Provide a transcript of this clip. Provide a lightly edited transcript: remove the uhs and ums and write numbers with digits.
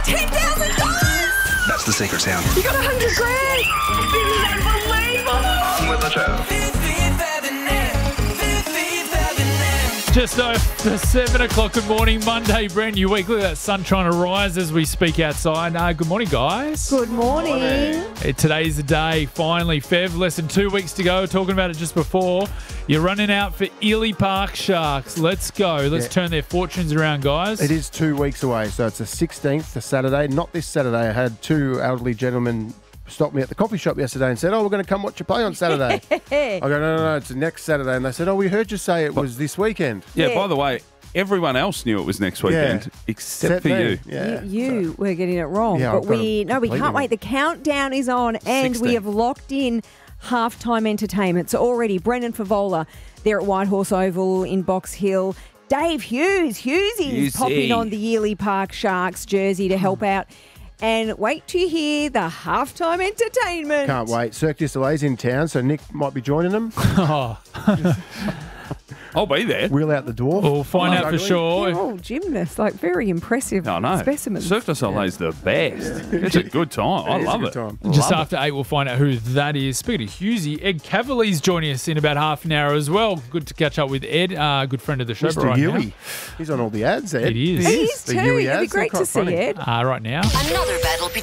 $10,000! That's the secret sound. You got $100,000! This is unbelievable! With the show. Just after 7 o'clock, good morning, Monday, brand new week. Look at that sun trying to rise as we speak outside. Good morning, guys. Good morning. Today's the day, finally. Fev, less than 2 weeks to go. Talking about it just before. You're running out for Ely Park Sharks. Let's go. Let's turn their fortunes around, guys. It is 2 weeks away, so it's the 16th, the Saturday. Not this Saturday. I had two elderly gentlemen stopped me at the coffee shop yesterday and said, we're going to come watch you play on Saturday. I go, no, it's the next Saturday. And they said, we heard you say it was this weekend. Yeah, by the way, everyone else knew it was next weekend except for you. Yeah. You were getting it wrong. Yeah, but I've got we can't wait. The countdown is on and 16. we have locked in halftime entertainment. So already Brendan Favola there at Whitehorse Oval in Box Hill. Dave Hughes popping on the Ely Park Sharks jersey to help out. And wait to hear the halftime entertainment. Can't wait. Cirque du Soleil's in town, so Nick might be joining them. I'll be there. Wheel out the door. We'll find out for sure. They're all gymnasts, like very impressive I know. specimens. Cirque du Soleil's the best. It's a good time. I love it. Just after 8, we'll find out who that is. Speaking of Hughesy, Ed Cavalier's joining us in about half an hour as well. Good to catch up with Ed, good friend of the show. Mr. Right Huey. now. He's on all the ads, Ed. It is. He is The too. Huey It'd be ads, they're great to quite see funny. Ed. Right now. Another battle